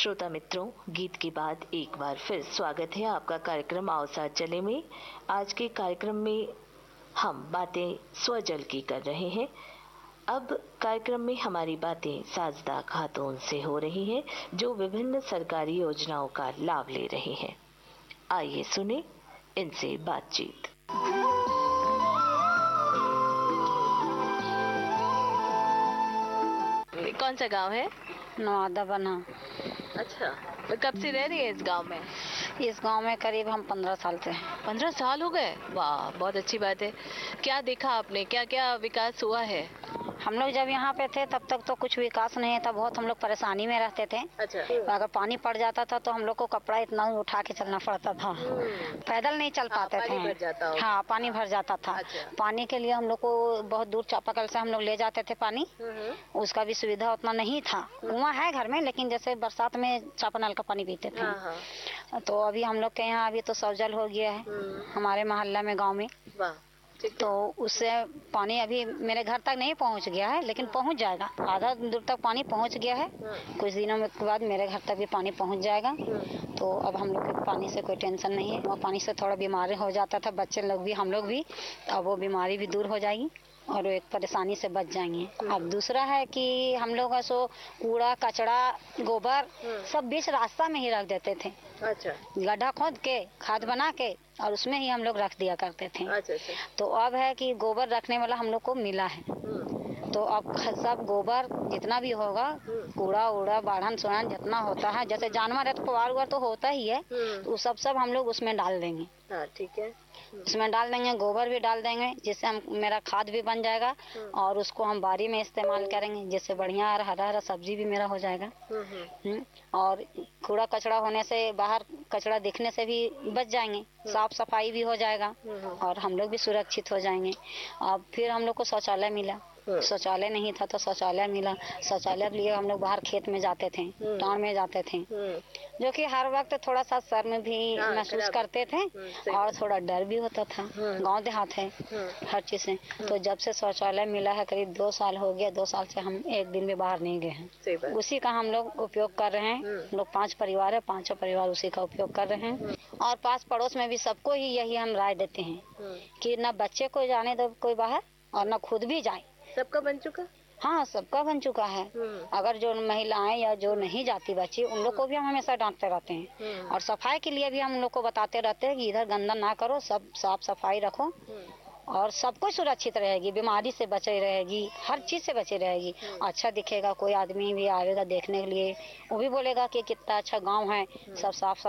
श्रोता मित्रों, गीत के बाद एक बार फिर स्वागत है आपका कार्यक्रम आओ साथ चले में। आज के कार्यक्रम में हम बातें स्वजल की कर रहे हैं। अब कार्यक्रम में हमारी बातें साजदा खातून से हो रही हैं, जो विभिन्न सरकारी योजनाओं का लाभ ले रही हैं। आइए सुने इनसे बातचीत। कौन सा गांव है? नवादा बना। अच्छा, तो कब से रह रही है इस गांव में? इस गांव में करीब हम 15 साल से हैं। 15 साल हो गए? वाह, बहुत अच्छी बात है। क्या देखा आपने, क्या क्या विकास हुआ है? हम लोग जब यहाँ पे थे तब तक तो कुछ विकास नहीं था, बहुत हम लोग परेशानी में रहते थे। अच्छा। अगर पानी पड़ जाता था तो हम लोग को कपड़ा इतना उठा के चलना पड़ता था, पैदल नहीं चल पाते थे। पानी भर जाता होगा। हाँ, पानी भर जाता था। अच्छा। पानी के लिए हम लोग को बहुत दूर चापाकल से हम लोग ले जाते थे पानी। उसका भी सुविधा उतना नहीं था। कुआं है घर में, लेकिन जैसे बरसात में चापा नल का पानी पीते थे। तो अभी हम लोग के यहाँ अभी तो शौचालय हो गया है हमारे मोहल्ला में, गाँव में। तो उससे पानी अभी मेरे घर तक नहीं पहुंच गया है, लेकिन पहुंच जाएगा। आधा दूर तक पानी पहुंच गया है। कुछ दिनों में के बाद मेरे घर तक भी पानी पहुंच जाएगा। तो अब हम लोग के पानी से कोई टेंशन नहीं है। वो पानी से थोड़ा बीमारी हो जाता था बच्चे लोग भी, हम लोग भी। अब वो बीमारी भी दूर हो जाएगी और एक परेशानी से बच जाएंगे। अब दूसरा है कि हम लोग ऐसो कूड़ा कचड़ा गोबर सब बीच रास्ता में ही रख देते थे। अच्छा। गड्ढा खोद के खाद बना के और उसमें ही हम लोग रख दिया करते थे। अच्छा। तो अब है कि गोबर रखने वाला हम लोग को मिला है। तो अब सब गोबर जितना भी होगा, कूड़ा उड़ा बाढ़न सोहन जितना होता है, जैसे जानवर है तो पुआर तो होता ही है, तो सब हम लोग उसमें डाल देंगे। हाँ, ठीक है। उसमें डाल देंगे, गोबर भी डाल देंगे, जिससे हम मेरा खाद भी बन जाएगा और उसको हम बाड़ी में इस्तेमाल करेंगे, जिससे बढ़िया हरा हरा सब्जी भी मेरा हो जाएगा। और कूड़ा कचड़ा होने से, बाहर कचड़ा दिखने से भी बच जाएंगे, साफ सफाई भी हो जाएगा और हम लोग भी सुरक्षित हो जाएंगे। अब फिर हम लोग को शौचालय मिला। शौचालय नहीं था तो शौचालय मिला। शौचालय के लिए हम लोग बाहर खेत में जाते थे, टाउन में जाते थे, जो कि हर वक्त थोड़ा सा शर्म भी महसूस करते थे और थोड़ा डर भी होता था। गांव देहात है हर चीज से। तो जब से शौचालय मिला है, करीब 2 साल हो गया, 2 साल से हम एक दिन भी बाहर नहीं गए हैं। उसी का हम लोग उपयोग कर रहे हैं। हम लोग 5 परिवार है, 5 परिवार उसी का उपयोग कर रहे हैं। और पास पड़ोस में भी सबको ही यही हम राय देते हैं कि न बच्चे को जाने दो कोई बाहर और न खुद भी जाए। सबका बन चुका? हाँ, सबका बन चुका है। अगर जो महिलाएं या जो नहीं जाती बच्ची, उन लोग को भी हम हमेशा डांटते रहते हैं। और सफाई के लिए भी हम लोग को बताते रहते हैं कि इधर गंदा ना करो, सब साफ सफाई रखो और सबको सुरक्षित रहेगी, बीमारी से बचे रहेगी, हर चीज से बचे रहेगी। अच्छा दिखेगा, कोई आदमी भी आएगा देखने के लिए, वो भी बोलेगा कि कितना अच्छा गांव है, सब साफ